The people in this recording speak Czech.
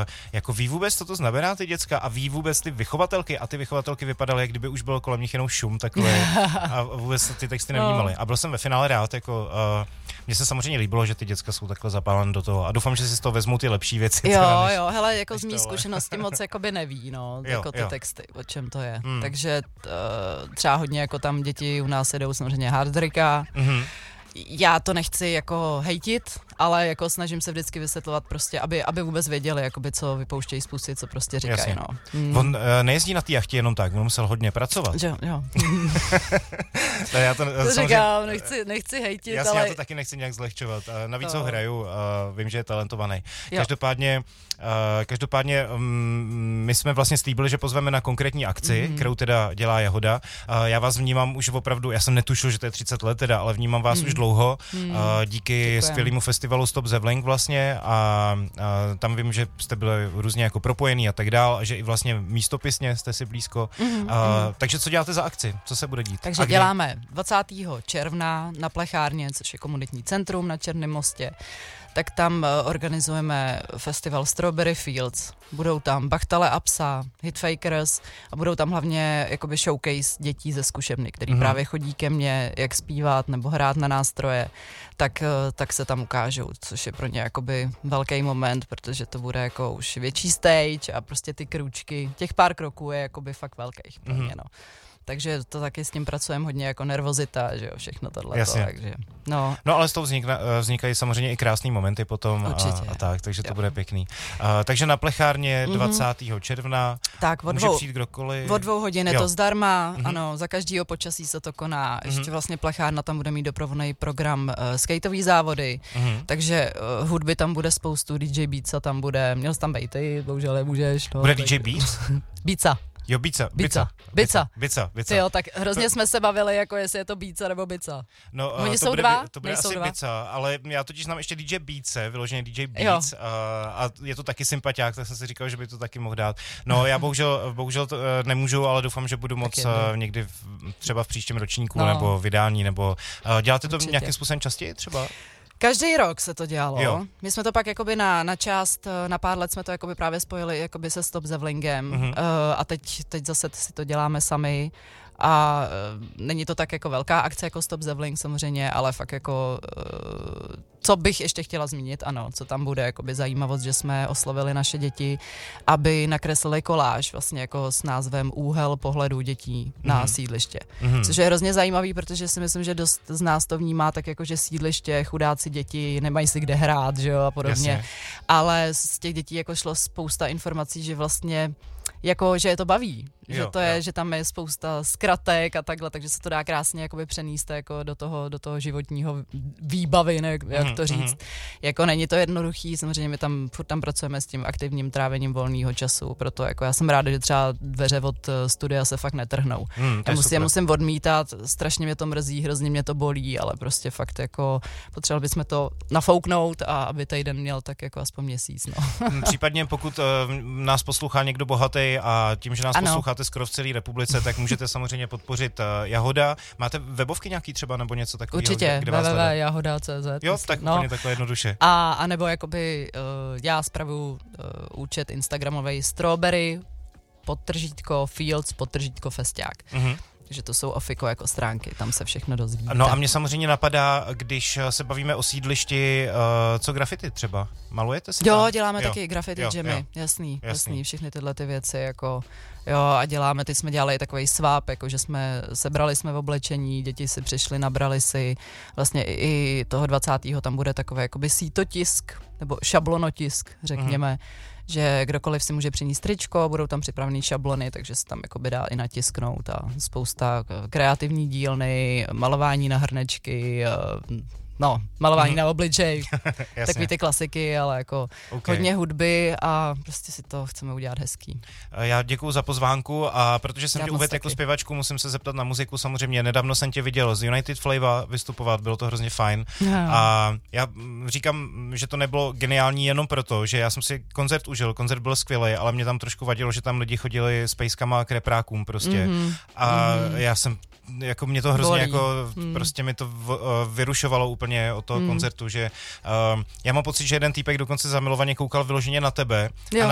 jako ví vůbec, co to znamená ty děcka a ví vůbec ty vychovatelky a ty vychovatelky vypadaly, jak kdyby už bylo kolem nich jenom šum takový a vůbec ty texty nevnímali. A byl jsem ve finále rád, jako mně se samozřejmě líbilo, že ty děcka jsou takhle zapálené do toho a doufám, že si z toho vezmou ty lepší věci. Jo, hele, jako z mý zkušenosti moc jakoby neví, no, jako ty texty, o čem to je. Takže třeba hodně jako tam děti u nás jedou samozřejmě Hardricka. Já to nechci jako hejtit, ale jako snažím se vždycky vysvětlovat prostě, aby vůbec věděli, jakoby, co vypouštějí z pusy, co prostě říkají, no. On nejezdí na té jachtě jenom tak, on musel hodně pracovat. Jo. Já to říkám, nechci hejtit, jasně, ale... já to taky nechci nějak zlehčovat. Navíc ho hraju, vím, že je talentovaný. Jo. Každopádně my jsme vlastně slíbili, že pozveme na konkrétní akci, kterou teda dělá Jahoda. Já vás vnímám už opravdu, já jsem netušil, že to je 30 let teda, ale vnímám vás už dlouho. Díky skvělému festivalu Stop Zevling vlastně a tam vím, že jste byli různě jako propojený a tak dál, a že i vlastně místopisně jste si blízko. Takže co děláte za akci? Co se bude dít? Takže děláme 20. června na Plechárně, což je komunitní centrum na Černém mostě. Tak tam organizujeme festival Strawberry Fields. Budou tam Bachtale a Psa, Hitfakers a budou tam hlavně jakoby showcase dětí ze zkušebny, který právě chodí ke mně, jak zpívat nebo hrát na nástroje, tak se tam ukážou, což je pro ně jakoby velký moment, protože to bude jako už větší stage a prostě ty krůčky, těch pár kroků je jakoby fakt velkých pro mě, no. Takže to taky s tím pracujeme hodně jako nervozita, že jo, všechno tohleto, takže no. No ale z toho vznikají samozřejmě i krásný momenty potom a tak, takže to bude pěkný. Takže na Plechárně 20. června tak, může přijít kdokoliv. Od 2 hodin je to zdarma, ano, za každýho počasí se to koná. Ještě vlastně Plechárna tam bude mít doprovodný program skateový závody, takže hudby tam bude spoustu, DJ Beatsa tam bude, měl jsi tam být ty, bohužel nemůžeš. No, bude DJ Beats? Beatsa. Jo, Bica. Jo, tak hrozně jsme se bavili, jako jestli je to Bica nebo Bica. No, oni jsou dva? To bude asi Bica, ale já totiž znám ještě DJ Beatse, vyloženě DJ Beats a je to taky sympatiák, tak jsem si říkal, že by to taky mohl dát. No, já bohužel to nemůžu, ale doufám, že budu moc někdy třeba v příštím ročníku nebo vydání, nebo děláte to nějakým způsobem častěji třeba? Každý rok se to dělalo. Jo. My jsme to pak jakoby na část, na pár let jsme to jakoby právě spojili jakoby se Stop Zevlingem a teď zase si to děláme sami. A není to tak jako velká akce jako Stop Zevling samozřejmě, ale fakt jako, co bych ještě chtěla zmínit, ano, co tam bude, jakoby zajímavost, že jsme oslovili naše děti, aby nakreslili koláž vlastně jako s názvem Úhel pohledu dětí na sídliště. Což je hrozně zajímavý, protože si myslím, že dost z nás to vnímá tak jako, že sídliště, chudáci děti, nemají si kde hrát, že jo, a podobně. Jasně. Ale z těch dětí jako šlo spousta informací, že vlastně jako, že je to baví, že to je, že tam je spousta zkratek a takhle, takže se to dá krásně jakoby přenést jako do toho životního výbavy, ne, jak to říct. Jako není to jednoduchý, samozřejmě my tam furt tam pracujeme s tím aktivním trávením volného času, proto jako já jsem ráda, že třeba dveře od studia se fakt netrhnou. Já musím odmítat, strašně mě to mrzí, hrozně mě to bolí, ale prostě fakt jako potřebovali bychom to nafouknout a aby týden měl tak jako aspoň měsíc, no. Případně pokud nás poslouchá někdo bohatý a tím, že nás posloucháte skoro v celé republice, tak můžete samozřejmě podpořit Jahoda. Máte webovky nějaký třeba nebo něco takového? Určitě, www.jahoda.cz. Jo, tak úplně takhle jednoduše. A nebo jakoby já spravuju účet instagramovej Strawberry _Fields _Festiák. Takže to jsou ofiko jako stránky, tam se všechno dozvíte. No a mě samozřejmě napadá, když se bavíme o sídlišti, co graffiti třeba? Malujete si tam? Jo, děláme taky graffiti jammy, jasný, všechny tyhle ty věci, jako jo, a děláme, teď jsme dělali takový swap, jako že sebrali jsme v oblečení, děti si přišli, nabrali si, vlastně i toho 20. tam bude takové jakoby sítotisk, nebo šablonotisk, řekněme, že kdokoliv si může přinést tričko, budou tam připravený šablony, takže se tam jakoby dá i natisknout a spousta kreativní dílny, malování na hrnečky, malování na obličej, takový ty klasiky, ale jako hodně hudby a prostě si to chceme udělat hezký. Já děkuju za pozvánku a protože jsem tě uvedl jako zpěvačku, musím se zeptat na muziku samozřejmě. Nedávno jsem tě viděl z United Flavor vystupovat, bylo to hrozně fajn. A já říkám, že to nebylo geniální jenom proto, že já jsem si koncert užil, koncert byl skvělý, ale mě tam trošku vadilo, že tam lidi chodili s pejskama k reprákům prostě. A já jsem jako mě to hrozně prostě mi to vyrušovalo úplně od toho koncertu, že já mám pocit, že jeden týpek dokonce zamilovaně koukal vyloženě na tebe